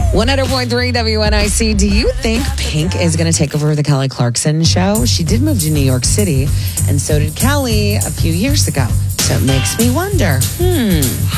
100.3 WNIC. Do you think Pink is going to take over the Kelly Clarkson show? She did move to New York City, and so did Kelly a few years ago. So it makes me wonder,